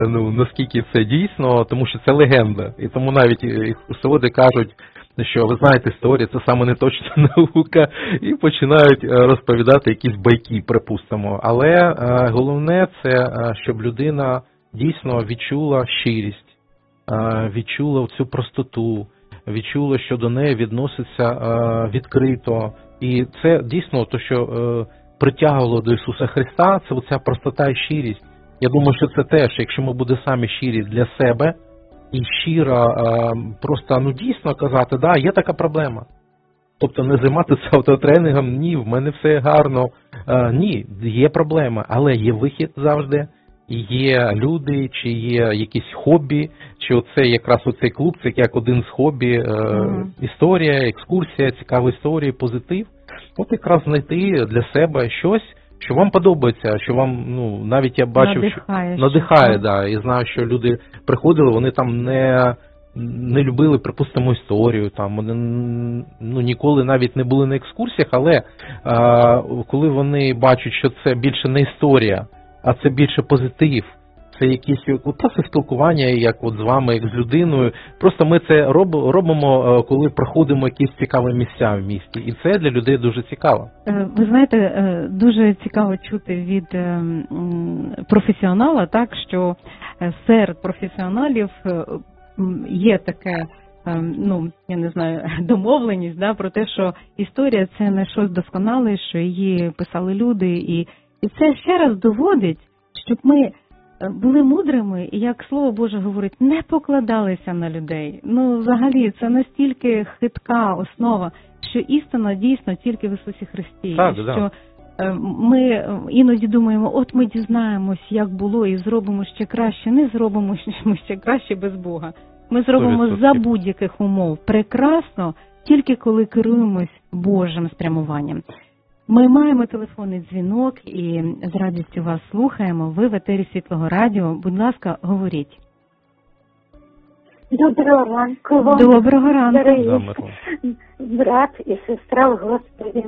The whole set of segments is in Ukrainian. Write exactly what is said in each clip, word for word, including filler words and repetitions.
ну, наскільки це дійсно, тому що це легенда. І тому навіть екскурсоводи кажуть, що ви знаєте, історія – це саме не точна наука, і починають розповідати якісь байки, припустимо. Але головне – це, щоб людина дійсно відчула щирість, відчула цю простоту, відчула, що до неї відноситься відкрито. І це дійсно те, що притягувало до Ісуса Христа, це оця простота і щирість. Я думаю, що це теж, якщо ми будемо самі щирі для себе і щиро просто, ну, дійсно казати, да, є така проблема. Тобто не займатися автотренингом, ні, в мене все гарно. Ні, є проблема, але є вихід завжди. Є люди, чи є якісь хобі, чи оце якраз оцей клуб, це як один з хобі, е, mm-hmm. історія, екскурсія, цікава історія, позитив. От якраз знайти для себе щось, що вам подобається, що вам, ну, навіть я бачив, надихає, що надихає, да, і знаю, що люди приходили, вони там не, не любили, припустимо, історію, там, вони, ну, ніколи навіть не були на екскурсіях, але е, коли вони бачать, що це більше не історія, а це більше позитив, це якісь це спілкування, як от з вами, як з людиною. Просто ми це роб, робимо, коли проходимо якісь цікаві місця в місті. І це для людей дуже цікаво. Ви знаєте, дуже цікаво чути від професіонала, так, що серед професіоналів є таке, ну, я не знаю, домовленість, да, про те, що історія – це не щось досконале, що її писали люди, і І це ще раз доводить, щоб ми були мудрими і, як Слово Боже говорить, не покладалися на людей. Ну, взагалі, це настільки хитка основа, що істина дійсно тільки в Ісусі Христі. Так, що да. Ми іноді думаємо, от ми дізнаємось, як було, і зробимо ще краще. Не зробимо ще краще без Бога. Ми зробимо сто відсотків за будь-яких умов прекрасно, тільки коли керуємось Божим спрямуванням. Ми маємо телефонний дзвінок і з радістю вас слухаємо. Ви в етері Світлого Радіо. Будь ласка, говоріть. Доброго ранку вам. Доброго ранку. Дорогі брат і сестра в Господі.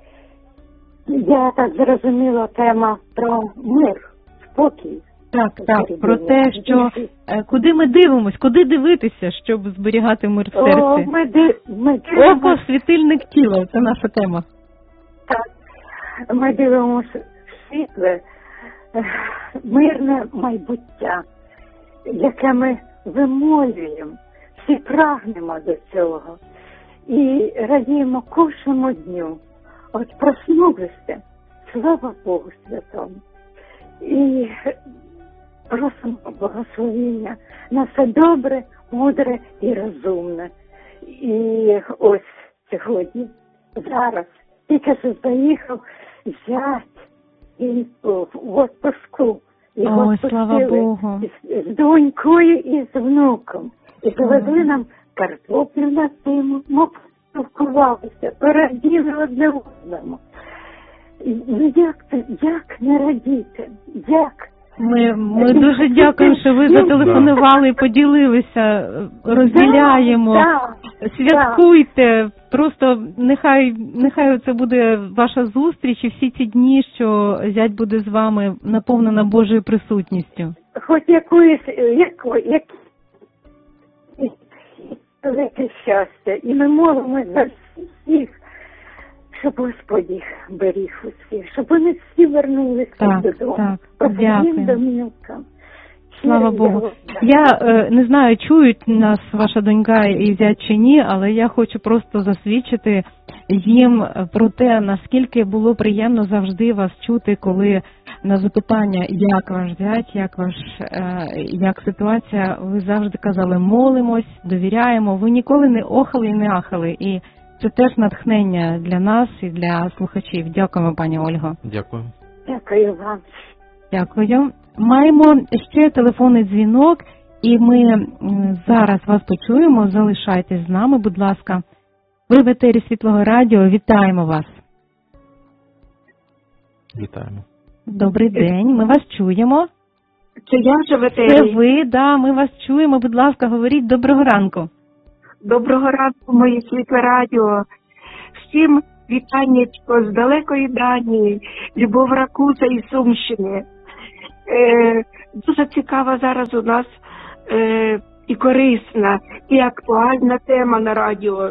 Я так зрозуміла, тема про мир, спокій. Так, так, про те, що куди ми дивимось, куди дивитися, щоб зберігати мир в серці. О, ми див... ми дивимось... Око, світильник тіла, це наша тема. Так, ми дивимося в світле, мирне майбуття, яке ми вимолюємо, всі прагнемо до цього і радіємо кожному дню. От проснулися, слава Богу Святому, і просимо благословення на все добре, мудре і розумне. І ось сьогодні, зараз, тільки що заїхав зять і в отпуску. Його відпустили з донькою і з внуком. І завезли нам картоплю на зиму, ми поспілкувалися, пораділи одне одному. Ну як це, як не радіти, як? Ми, ми дуже дякуємо, що ви зателефонували і поділилися, розділяємо, да, святкуйте, да. Просто нехай, нехай це буде ваша зустріч і всі ці дні, що зять буде з вами наповнена Божою присутністю. Хоч якоїсь, яко, як, велике щастя, і ми молимо за всіх, щоб Господь їх беріг усіх, щоб вони всі вернулися додому. Так, дякую. Домівкам. Слава Богу. Я е, не знаю, чують нас ваша донька і зять чи ні, але я хочу просто засвідчити їм про те, наскільки було приємно завжди вас чути, коли на запитання, як ваш зять, як ваш, е, як ситуація, ви завжди казали, молимось, довіряємо, ви ніколи не охали і не ахали. І це теж натхнення для нас і для слухачів. Дякуємо, пані Ольго. Дякую. Дякую вам. Дякую. Маємо ще телефонний дзвінок, і ми зараз вас почуємо. Залишайтесь з нами, будь ласка. Ви в етері Світлого Радіо. Вітаємо вас. Вітаємо. Добрий день. Ми вас чуємо. Це я вже в етері? Це ви, да, ми вас чуємо. Будь ласка, говоріть. Доброго ранку. Доброго ранку, моє Світле Радіо. Всім вітаннячко з далекої Данії, Любов Ракуца і Сумщини. Е, дуже цікава зараз у нас е, і корисна, і актуальна тема на радіо.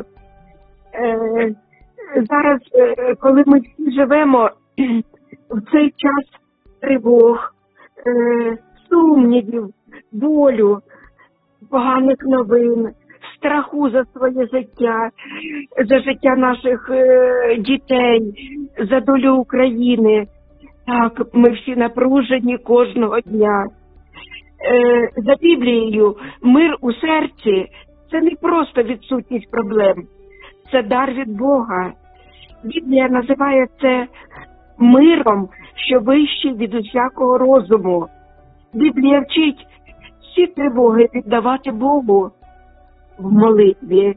Е, зараз, е, коли ми всі живемо в цей час тривог, е, сумнівів, болю, поганих новин, страху за своє життя, за життя наших е, дітей, за долю України. Так, ми всі напружені кожного дня. Е, за Біблією, мир у серці – це не просто відсутність проблем, це дар від Бога. Біблія називає це миром, що вищий від усякого розуму. Біблія вчить всі тривоги віддавати Богу в молитві.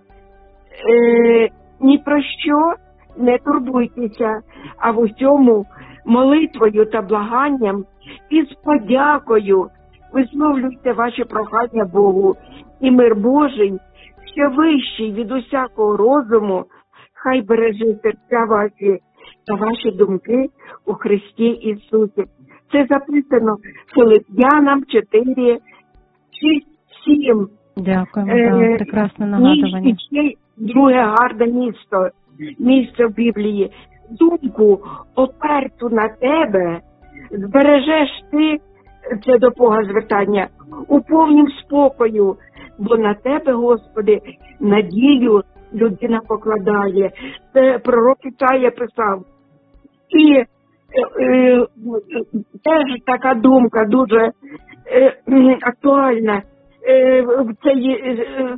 Е, ні про що не турбуйтеся, а в усьому молитвою та благанням і з подякою висловлюйте ваші прохання Богу. І мир Божий, що вищий від усякого розуму, хай береже серця ваші та ваші думки у Христі Ісусі. Це записано Филип'янам чотири, шість, сім. Дякуємо Е, за прекрасне нагадування. І ще друге гарне місто, місце в Біблії. Думку оперту на тебе збережеш ти, це до Бога звертання, у повнім спокою, бо на тебе, Господи, надію людина покладає. Це пророк Ісая писав. І е, е, теж така думка дуже е, актуальна. Е, це є е,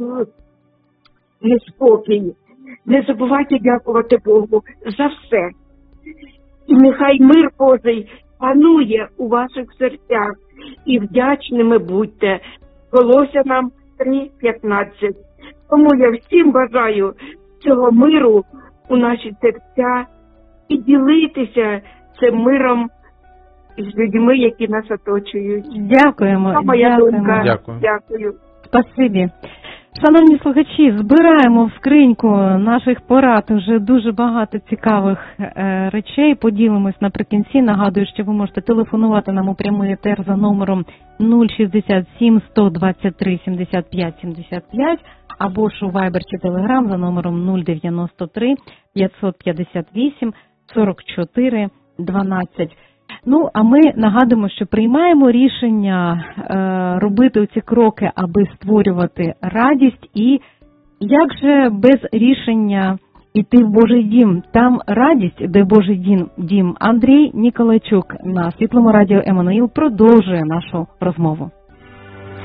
неспокій. Не забувайте дякувати Богу за все. І нехай мир Божий панує у ваших серцях. І вдячними будьте. Колосянам три п'ятнадцять. Тому я всім бажаю цього миру у наші серця і ділитися цим миром з людьми, які нас оточують. Дякуємо. Це моя Дякуємо. думка. Дякую. Дякую. Спасибі. Шановні слухачі, збираємо в скриньку наших порад вже дуже багато цікавих е, речей. Поділимось наприкінці. Нагадую, що ви можете телефонувати нам у прямий етер за номером нуль шістдесят сім сто двадцять три сімдесят п'ять сімдесят п'ять або ж у Viber чи Telegram за номером нуль дев'яносто три п'ятсот п'ятдесят вісім сорок чотири дванадцять. Ну, а ми нагадуємо, що приймаємо рішення е, робити ці кроки, аби створювати радість. І як же без рішення йти в Божий дім? Там радість, де Божий дім. дім. Андрій Ніколайчук на Світлому радіо Еммануїл продовжує нашу розмову.